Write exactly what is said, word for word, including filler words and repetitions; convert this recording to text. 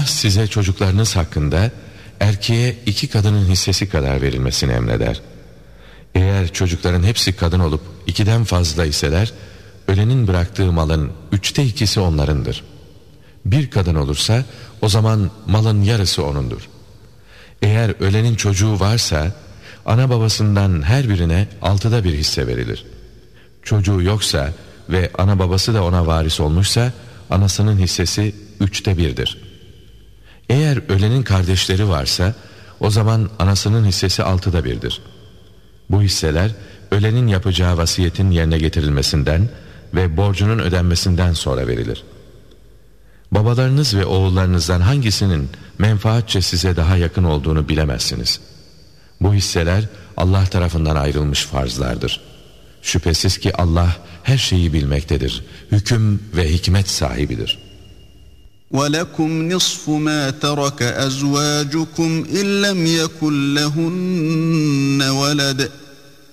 Allah size çocuklarınız hakkında erkeğe iki kadının hissesi kadar verilmesini emreder. Eğer çocukların hepsi kadın olup ikiden fazla iseler, ölenin bıraktığı malın üçte ikisi onlarındır. Bir kadın olursa o zaman malın yarısı onundur. Eğer ölenin çocuğu varsa ana babasından her birine altıda bir hisse verilir. Çocuğu yoksa ve ana babası da ona varis olmuşsa anasının hissesi üçte birdir. Eğer ölenin kardeşleri varsa o zaman anasının hissesi altıda birdir. Bu hisseler ölenin yapacağı vasiyetin yerine getirilmesinden ve borcunun ödenmesinden sonra verilir. Babalarınız ve oğullarınızdan hangisinin menfaatçe size daha yakın olduğunu bilemezsiniz. Bu hisseler Allah tarafından ayrılmış farzlardır. Şüphesiz ki Allah her şeyi bilmektedir, hüküm ve hikmet sahibidir. وَلَكُمْ نِصْفُ مَا تَرَكَ أَزْوَاجُكُمْ إِنْ لَمْ يَكُنْ لَهُنَّ وَلَدٌ